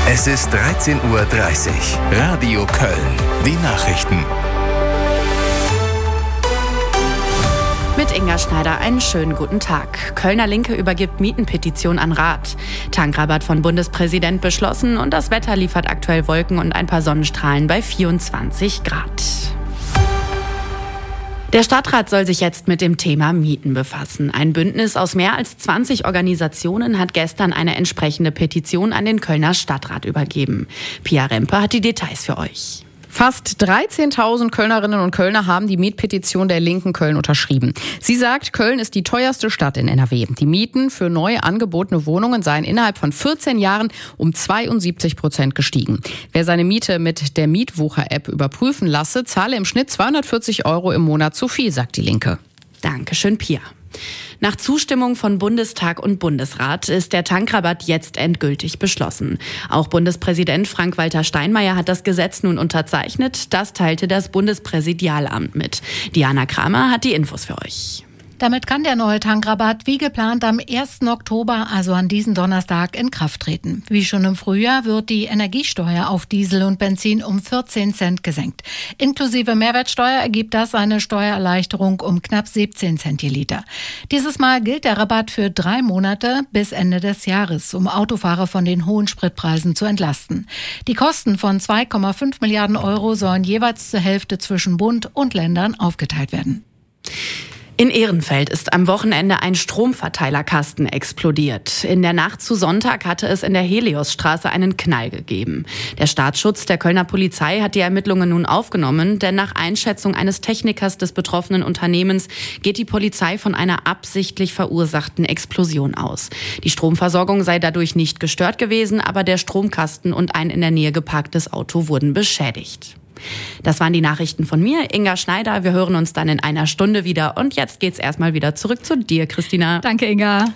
Es ist 13:30 Uhr. Radio Köln. Die Nachrichten. Mit Inga Schneider einen schönen guten Tag. Kölner Linke übergibt Mietenpetition an Rat. Tankrabatt von Bundespräsident beschlossen und das Wetter liefert aktuell Wolken und ein paar Sonnenstrahlen bei 24 Grad. Der Stadtrat soll sich jetzt mit dem Thema Mieten befassen. Ein Bündnis aus mehr als 20 Organisationen hat gestern eine entsprechende Petition an den Kölner Stadtrat übergeben. Pia Rempe hat die Details für euch. Fast 13.000 Kölnerinnen und Kölner haben die Mietpetition der Linken Köln unterschrieben. Sie sagt, Köln ist die teuerste Stadt in NRW. Die Mieten für neu angebotene Wohnungen seien innerhalb von 14 Jahren um 72% gestiegen. Wer seine Miete mit der Mietwucher-App überprüfen lasse, zahle im Schnitt 240 € im Monat zu viel, sagt die Linke. Dankeschön, Pia. Nach Zustimmung von Bundestag und Bundesrat ist der Tankrabatt jetzt endgültig beschlossen. Auch Bundespräsident Frank-Walter Steinmeier hat das Gesetz nun unterzeichnet. Das teilte das Bundespräsidialamt mit. Diana Kramer hat die Infos für euch. Damit kann der neue Tankrabatt wie geplant am 1. Oktober, also an diesem Donnerstag, in Kraft treten. Wie schon im Frühjahr wird die Energiesteuer auf Diesel und Benzin um 14 Cent gesenkt. Inklusive Mehrwertsteuer ergibt das eine Steuererleichterung um knapp 17 Cent je Liter. Dieses Mal gilt der Rabatt für 3 Monate bis Ende des Jahres, um Autofahrer von den hohen Spritpreisen zu entlasten. Die Kosten von 2,5 Milliarden € sollen jeweils zur Hälfte zwischen Bund und Ländern aufgeteilt werden. In Ehrenfeld ist am Wochenende ein Stromverteilerkasten explodiert. In der Nacht zu Sonntag hatte es in der Heliosstraße einen Knall gegeben. Der Staatsschutz der Kölner Polizei hat die Ermittlungen nun aufgenommen, denn nach Einschätzung eines Technikers des betroffenen Unternehmens geht die Polizei von einer absichtlich verursachten Explosion aus. Die Stromversorgung sei dadurch nicht gestört gewesen, aber der Stromkasten und ein in der Nähe geparktes Auto wurden beschädigt. Das waren die Nachrichten von mir, Inga Schneider. Wir hören uns dann in einer Stunde wieder. Und jetzt geht's erstmal wieder zurück zu dir, Christina. Danke, Inga.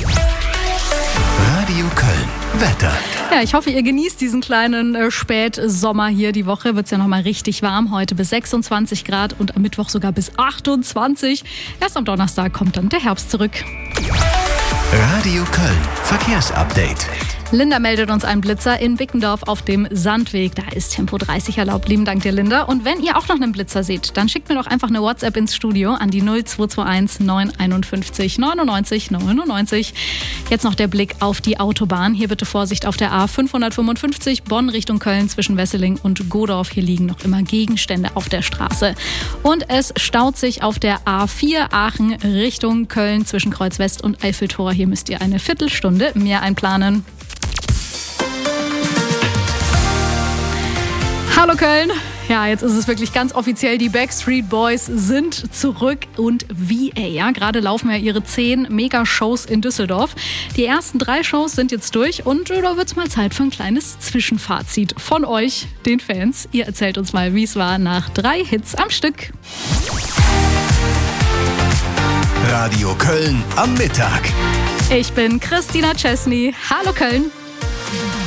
Radio Köln. Wetter. Ja, ich hoffe, ihr genießt diesen kleinen Spätsommer hier. Die Woche wird es ja nochmal richtig warm. Heute bis 26 Grad und am Mittwoch sogar bis 28. Erst am Donnerstag kommt dann der Herbst zurück. Radio Köln. Verkehrsupdate. Linda meldet uns einen Blitzer in Bickendorf auf dem Sandweg. Da ist Tempo 30 erlaubt. Lieben Dank dir, Linda. Und wenn ihr auch noch einen Blitzer seht, dann schickt mir doch einfach eine WhatsApp ins Studio an die 0221 951 99 99. Jetzt noch der Blick auf die Autobahn. Hier bitte Vorsicht auf der A555 Bonn Richtung Köln zwischen Wesseling und Godorf. Hier liegen noch immer Gegenstände auf der Straße. Und es staut sich auf der A4 Aachen Richtung Köln zwischen Kreuz West und Eiffeltor. Hier müsst ihr eine Viertelstunde mehr einplanen. Hallo Köln! Ja, jetzt ist es wirklich ganz offiziell, die Backstreet Boys sind zurück und wie, ja, gerade laufen ja ihre 10 Mega-Shows in Düsseldorf. Die ersten 3 Shows sind jetzt durch und da wird's mal Zeit für ein kleines Zwischenfazit von euch, den Fans. Ihr erzählt uns mal, wie es war nach 3 Hits am Stück. Radio Köln am Mittag. Ich bin Christina Chesney. Hallo Köln!